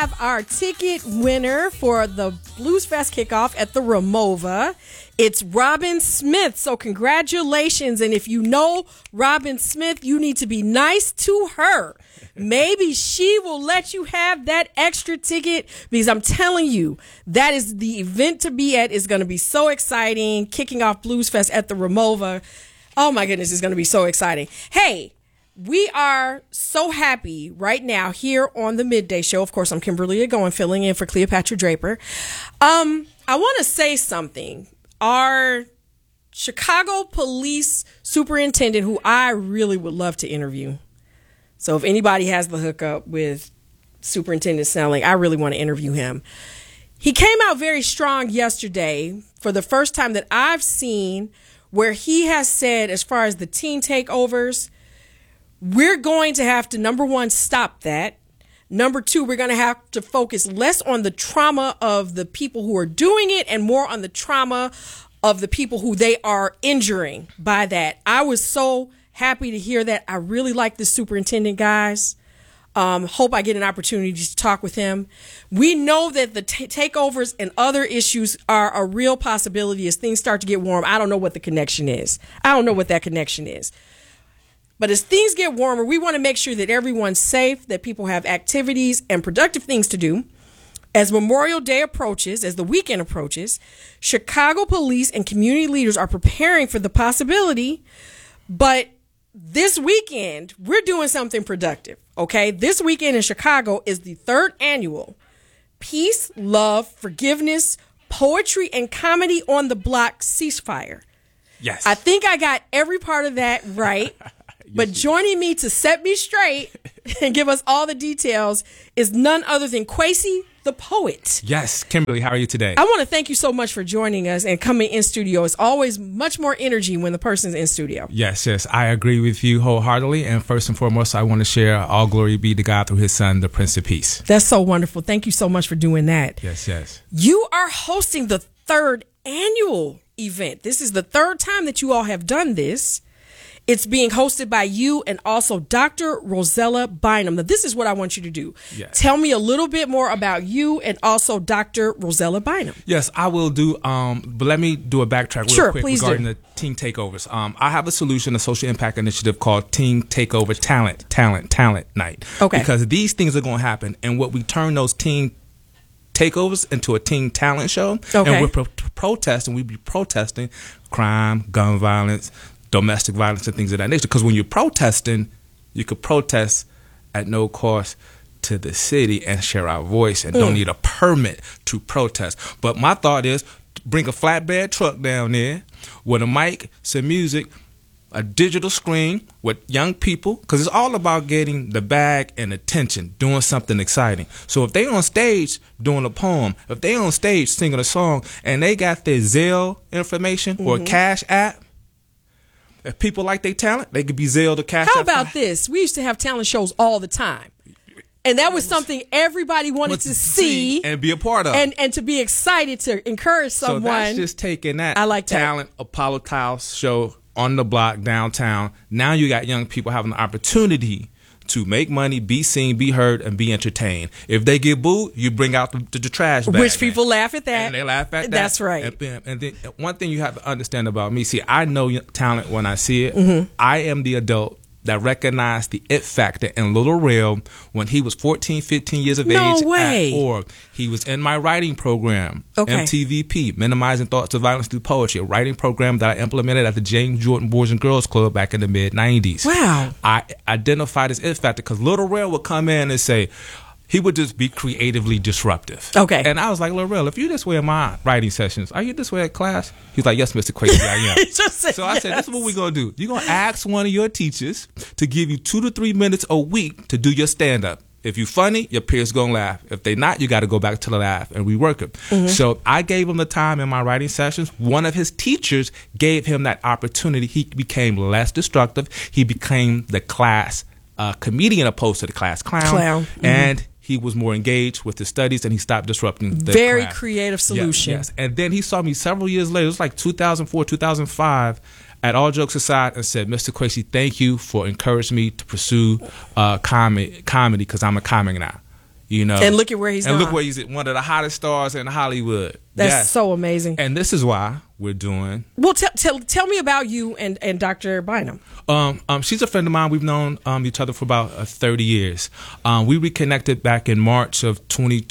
have our ticket winner for the Blues Fest kickoff at the Ramova. It's Robin Smith. So congratulations. And if you know Robin Smith, you need to be nice to her. Maybe she will let you have that extra ticket, because I'm telling you, that is the event to be at. It's going to be so exciting. Kicking off Blues Fest at the Ramova. Oh my goodness, it's going to be so exciting. Hey, we are so happy right now here on the Midday Show. Of course, I'm Kimberly Agoin, filling in for Cleopatra Draper. I want to say something. Our Chicago police superintendent, who I really would love to interview. So if anybody has the hookup with Superintendent Snelling, I really want to interview him. He came out very strong yesterday for the first time that I've seen, where he has said, as far as the teen takeovers, we're going to have to, number one, stop that. Number two, we're going to have to focus less on the trauma of the people who are doing it and more on the trauma of the people who they are injuring by that. I was so happy to hear that. I really like this superintendent, guys. Hope I get an opportunity to talk with him. We know that the takeovers and other issues are a real possibility as things start to get warm. I don't know what the connection is. I don't know what that connection is. But as things get warmer, we want to make sure that everyone's safe, that people have activities and productive things to do. As Memorial Day approaches, as the weekend approaches, Chicago police and community leaders are preparing for the possibility. But this weekend, we're doing something productive, okay? This weekend in Chicago is the 3rd annual Peace, Love, Forgiveness, Poetry, and Comedy on the Block ceasefire. Yes. I think I got every part of that right. But joining me to set me straight and give us all the details is none other than Kwesi the poet. Yes. Kimberly, how are you today? I want to thank you so much for joining us and coming in studio. It's always much more energy when the person's in studio. Yes. I agree with you wholeheartedly. And first and foremost, I want to share all glory be to God through his son, the Prince of Peace. That's so wonderful. Thank you so much for doing that. Yes. You are hosting the 3rd annual event. This is the 3rd time that you all have done this. It's being hosted by you and also Dr. Rosella Bynum. Now, this is what I want you to do. Yes. Tell me a little bit more about you and also Dr. Rosella Bynum. Yes, I will do. But let me do a backtrack real quick regarding the teen takeovers. I have a solution, a social impact initiative called Teen Takeover Talent Night. Okay. Because these things are going to happen. And what we turn those teen takeovers into a teen talent show. Okay. And we're protesting. We be protesting crime, gun violence, domestic violence, and things of that nature. Because when you're protesting, you could protest at no cost to the city and share our voice and don't need a permit to protest. But my thought is, bring a flatbed truck down there with a mic, some music, a digital screen with young people, because it's all about getting the bag and attention, doing something exciting. So if they on stage doing a poem, if they on stage singing a song, and they got their Zelle information or Cash App, if people like their talent, they could be Zelle or Cash App. How about this? We used to have talent shows all the time. And that was something everybody wanted to see and be a part of. And to be excited to encourage someone. So that's just taking that like talent, Apollo Tiles show on the block downtown. Now you got young people having the opportunity to make money, be seen, be heard, and be entertained. If they get booed, you bring out the trash bag. Which people laugh at that. And they laugh at that. That's right. And then one thing you have to understand about me, see, I know talent when I see it. I am the adult that recognized the it factor in Little Rel when he was 14, 15 years of age at Org. He was in my writing program, MTVP, Minimizing Thoughts of Violence Through Poetry, a writing program that I implemented at the James Jordan Boys and Girls Club back in the mid-'90s. Wow. I identified his it factor because Little Rel would come in and say, he would just be creatively disruptive. Okay. And I was like, Lorel, if you're this way in my writing sessions, are you this way at class? He's like, yes, Mr. Kwesi, I am. So I said, this is what we're going to do. You're going to ask one of your teachers to give you 2 to 3 minutes a week to do your stand-up. If you're funny, your peers going to laugh. If they not, you got to go back to the laugh and rework it. So I gave him the time in my writing sessions. One of his teachers gave him that opportunity. He became less destructive. He became the class comedian opposed to the class clown. And he was more engaged with his studies and he stopped disrupting the Very craft. Creative solution. Yes. And then he saw me several years later, it was like 2004, 2005, at All Jokes Aside, and said, Mr. Kwesi, thank you for encouraging me to pursue comedy because I'm a comic now. And look at where he's and look where he's at, one of the hottest stars in Hollywood. That's so amazing. And this is why we're doing. Well, tell me about you and Dr. Bynum. She's a friend of mine. We've known each other for about 30 years. We reconnected back in March of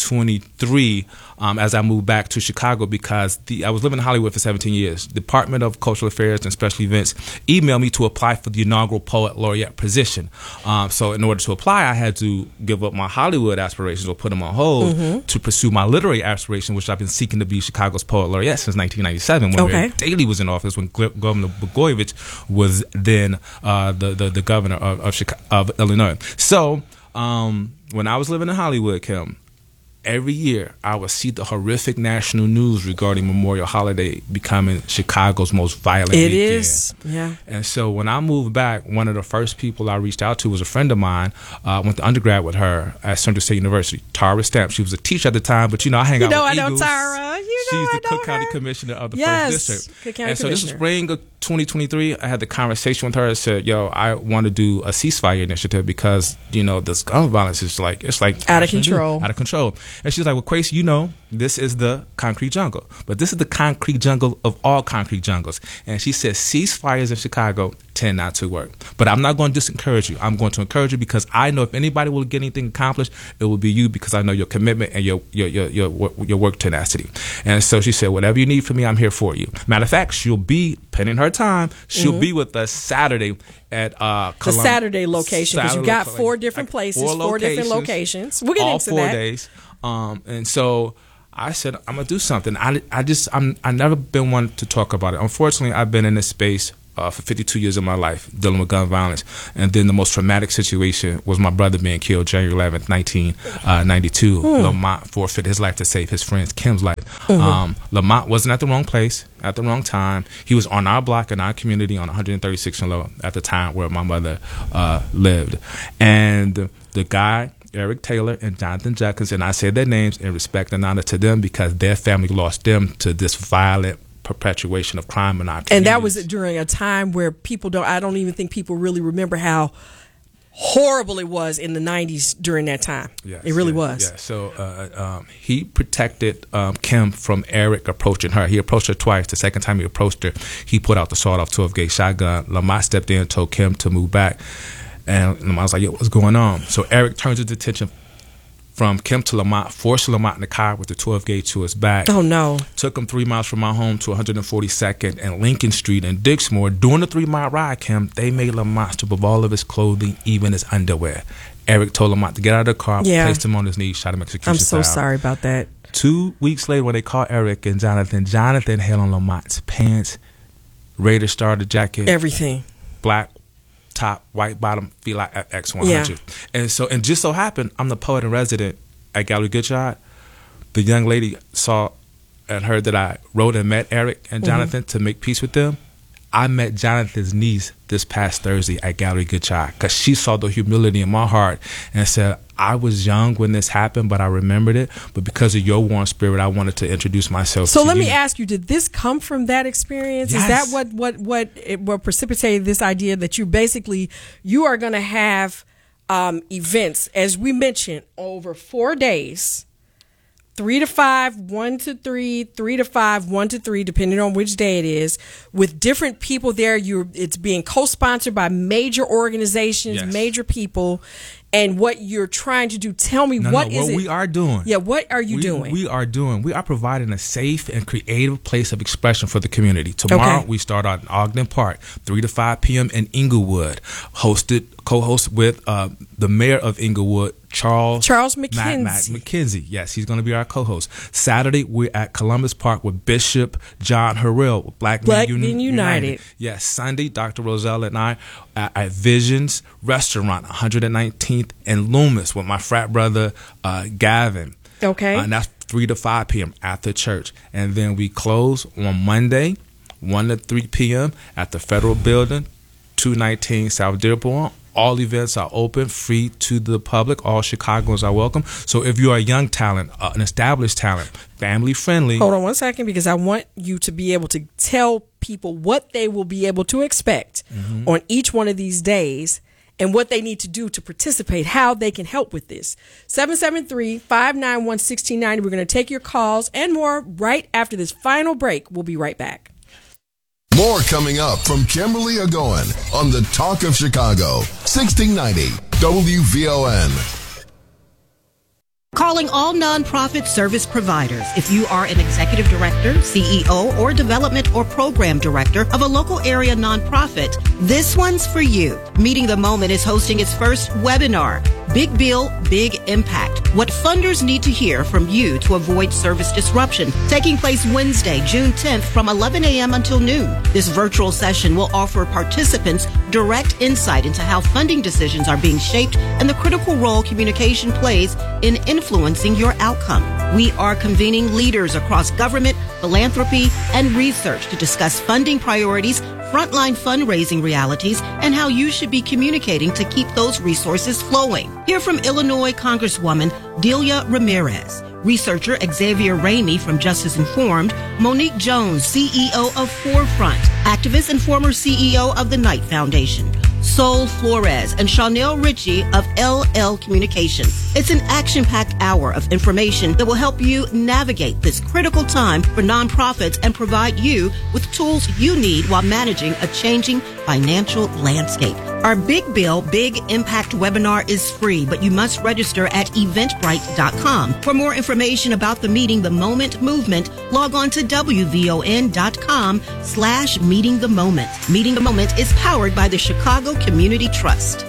2023 as I moved back to Chicago because I was living in Hollywood for 17 years. Department of Cultural Affairs and Special Events emailed me to apply for the inaugural Poet Laureate position. So in order to apply, I had to give up my Hollywood aspirations or put them on hold to pursue my literary aspirations, which I've been seeking to be Chicago's Poet Laureate since 1997 when Mayor Daley was in office, when Governor Blagojevich was then the governor of Illinois. So when I was living in Hollywood, Kim, every year I would see the horrific national news regarding Memorial Holiday becoming Chicago's most violent weekend. It is, yeah. And so when I moved back, one of the first people I reached out to was a friend of mine. Went to undergrad with her at Central State University, Tara Stamp. She was a teacher at the time, but I hang out with I Eagles. know Tara. She's the Cook County Commissioner of the First District. Cook County and so Commissioner. this spring of 2023, I had the conversation with her. I said, I want to do a ceasefire initiative because, this gun violence is it's like out of control. Out of control. And she's like, well, Quace, this is the concrete jungle. But this is the concrete jungle of all concrete jungles. And she said ceasefires in Chicago tend not to work. But I'm not going to disencourage you. I'm going to encourage you because I know if anybody will get anything accomplished, it will be you because I know your commitment and your work tenacity. And so she said, whatever you need from me, I'm here for you. Matter of fact, she'll be, pending her time, she'll be with us Saturday at the Saturday location because you got 4 different places, 4 different locations. We'll get into that. All 4 days. And so I said, I'm gonna do something. I've never been one to talk about it. Unfortunately, I've been in this space for 52 years of my life dealing with gun violence. And then the most traumatic situation was my brother being killed January 11th, 1992. Lamont forfeited his life to save his friend Kim's life. Lamont wasn't at the wrong place at the wrong time. He was on our block in our community on 136th and Low at the time where my mother lived. And the guy, Eric Taylor and Jonathan Judkins, and I say their names in respect and honor to them because their family lost them to this violent perpetuation of crime in our communities. And that was during a time where I don't even think people really remember how horrible it was in the 90s during that time. Yes, it really was. Yeah. So he protected Kim from Eric approaching her. He approached her twice. The second time he approached her, he put out the sawed-off 12-gauge shotgun. Lamont stepped in and told Kim to move back. And I was like, yo, what's going on? So Eric turns his attention from Kim to Lamont, forced Lamont in the car with the 12-gauge to his back. Oh, no. Took him 3 miles from my home to 142nd and Lincoln Street in Dixmoor. During the 3-mile ride, Kim, they made Lamont strip of all of his clothing, even his underwear. Eric told Lamont to get out of the car, placed him on his knees, shot him execution style. I'm so sorry about that. 2 weeks later, when they caught Eric and Jonathan had on Lamont's pants, Raider starter jacket. Everything. Black top, white bottom, Fila X100. Yeah. And just so happened, I'm the poet in resident at Gallery Goodshot. The young lady saw and heard that I wrote and met Eric and Jonathan to make peace with them. I met Jonathan's niece this past Thursday at Gallery Goodshot because she saw the humility in my heart and said, I was young when this happened, but I remembered it. But because of your warm spirit, I wanted to introduce myself to you. So let me ask you, did this come from that experience? Yes. Is that what precipitated this idea that you are going to have events, as we mentioned, over 4 days, 3 to 5, 1 to 3, 3 to 5, 1 to 3, depending on which day it is, with different people there. It's being co-sponsored by major organizations, major people. And what you're trying to do, tell me what we are doing. Yeah, what are you doing? We are providing a safe and creative place of expression for the community. Tomorrow we start out in Ogden Park, 3 to 5 p.m. in Inglewood, co-host with the mayor of Inglewood, Charles McKenzie. Yes, he's going to be our co-host. Saturday, we're at Columbus Park with Bishop John Harrell with Black Men United. Yes, Sunday, Dr. Roselle and I at Visions Restaurant, 119th and Loomis with my frat brother, Gavin. Okay. And that's 3 to 5 p.m. after church. And then we close on Monday, 1 to 3 p.m. at the Federal Building, 219 South Dearborn. All events are open, free to the public. All Chicagoans are welcome. So if you're a young talent, an established talent, family friendly. Hold on 1 second, because I want you to be able to tell people what they will be able to expect on each one of these days. and what they need to do to participate, how they can help with this. 773-591-1690. We're going to take your calls and more right after this final break. We'll be right back. More coming up from Kimberly Agoin on the Talk of Chicago, 1690 WVON. Calling all nonprofit service providers. If you are an executive director, CEO, or development or program director of a local area nonprofit, this one's for you. Meeting the Moment is hosting its first webinar, Big Bill, Big Impact. What funders need to hear from you to avoid service disruption. Taking place Wednesday, June 10th from 11 a.m. until noon. This virtual session will offer participants direct insight into how funding decisions are being shaped and the critical role communication plays in influencing your outcome. We are convening leaders across government, philanthropy, and research to discuss funding priorities, frontline fundraising realities, and how you should be communicating to keep those resources flowing. Hear from Illinois Congresswoman Delia Ramirez, researcher Xavier Ramey from Justice Informed, Monique Jones, CEO of Forefront, activist and former CEO of the Knight Foundation, Sol Flores, and Chanel Ritchie of LL Communications. It's an action-packed hour of information that will help you navigate this critical time for nonprofits and provide you with tools you need while managing a changing financial landscape. Our Big Bill, Big Impact webinar is free, but you must register at eventbrite.com. For more information about the Meeting the Moment movement, log on to WVON.com/Meeting the Moment. Meeting the Moment is powered by the Chicago Community Trust.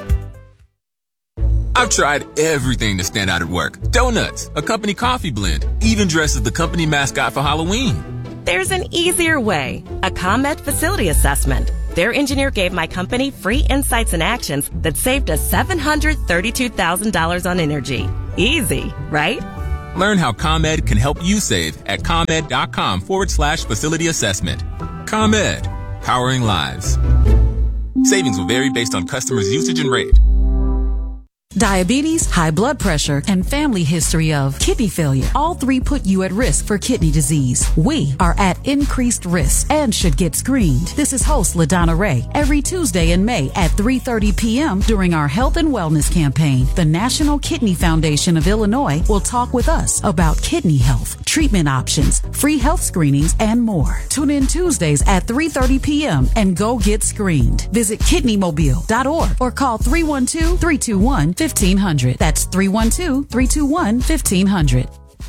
I've tried everything to stand out at work. Donuts, a company coffee blend, even dressed as the company mascot for Halloween. There's an easier way. A ComEd facility assessment. Their engineer gave my company free insights and actions that saved us $732,000 on energy. Easy, right? Learn how ComEd can help you save at ComEd.com/facility assessment. ComEd, powering lives. Savings will vary based on customers' usage and rate. Diabetes, high blood pressure, and family history of kidney failure. All three put you at risk for kidney disease. We are at increased risk and should get screened. This is host LaDonna Ray. Every Tuesday in May at 3:30 p.m. during our Health and Wellness campaign, the National Kidney Foundation of Illinois will talk with us about kidney health, treatment options, free health screenings, and more. Tune in Tuesdays at 3:30 p.m. and go get screened. Visit kidneymobile.org or call 312-321-1500. That's 312-321-1500.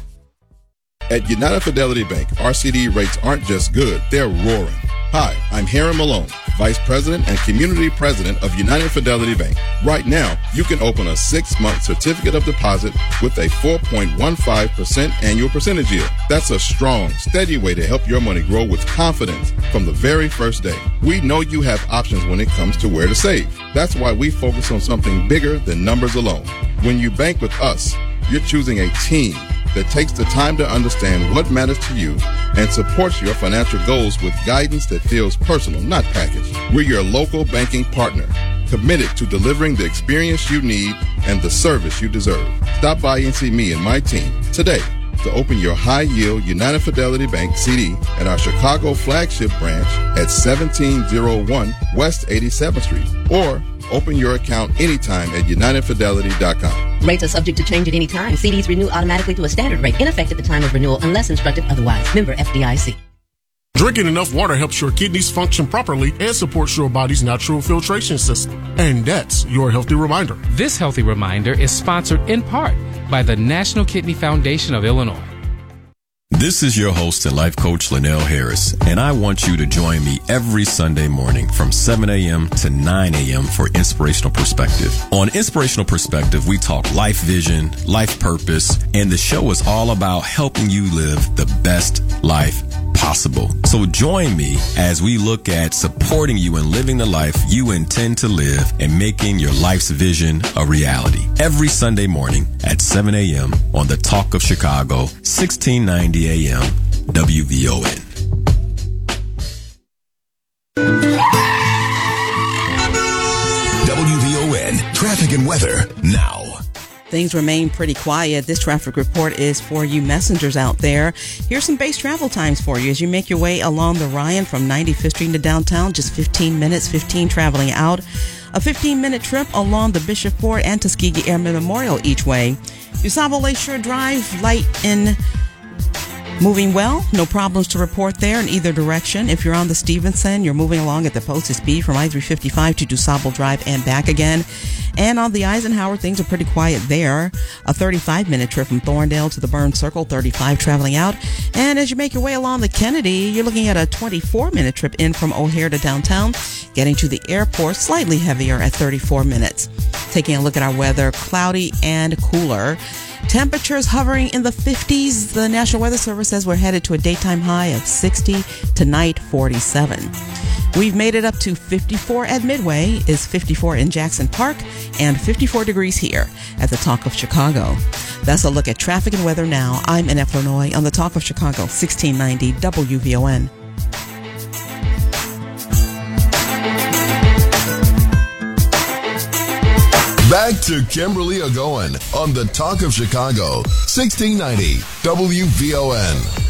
At United Fidelity Bank, our CD rates aren't just good, they're roaring. Hi, I'm Heron Malone, Vice President and Community President of United Fidelity Bank. Right now, you can open a 6-month certificate of deposit with a 4.15% annual percentage yield. That's a strong, steady way to help your money grow with confidence from the very first day. We know you have options when it comes to where to save. That's why we focus on something bigger than numbers alone. When you bank with us, you're choosing a team that takes the time to understand what matters to you and supports your financial goals with guidance that feels personal, not packaged. We're your local banking partner, committed to delivering the experience you need and the service you deserve. Stop by and see me and my team today to open your high-yield United Fidelity Bank CD at our Chicago flagship branch at 1701 West 87th Street, or open your account anytime at UnitedFidelity.com. Rates are subject to change at any time. CDs renew automatically to a standard rate in effect at the time of renewal unless instructed otherwise. Member FDIC. Drinking enough water helps your kidneys function properly and supports your body's natural filtration system. And that's your healthy reminder. This healthy reminder is sponsored in part by the National Kidney Foundation of Illinois. This is your host and life coach, Linnell Harris, and I want you to join me every Sunday morning from 7 a.m. to 9 a.m. for Inspirational Perspective. On Inspirational Perspective, we talk life vision, life purpose, and the show is all about helping you live the best life possible. So join me as we look at supporting you in living the life you intend to live and making your life's vision a reality. Every Sunday morning at 7 a.m. on the Talk of Chicago, 1690 a.m. WVON. WVON traffic and weather now. Things remain pretty quiet. This traffic report is for you messengers out there. Here's some base travel times for you as you make your way along the Ryan from 95th Street to downtown. Just 15 minutes, 15 traveling out. A 15-minute trip along the Bishop Ford and Tuskegee Airmen Memorial each way. DuSable Lakeshore Drive, light in moving well. No problems to report there in either direction. If you're on the Stevenson, you're moving along at the posted speed from I-355 to DuSable Drive and back again. And on the Eisenhower, things are pretty quiet there. A 35-minute trip from Thorndale to the Burns Circle, 35 traveling out. And as you make your way along the Kennedy, you're looking at a 24-minute trip in from O'Hare to downtown. Getting to the airport, slightly heavier at 34 minutes. Taking a look at our weather, cloudy and cooler. Temperatures hovering in the 50s. The National Weather Service says we're headed to a daytime high of 60, tonight 47. We've made it up to 54 at Midway, is 54 in Jackson Park, and 54 degrees here at the Talk of Chicago. That's a look at traffic and weather now. I'm Annette Flournoy on the Talk of Chicago, 1690 WVON. Back to Kimberly Agoin on the Talk of Chicago, 1690 WVON.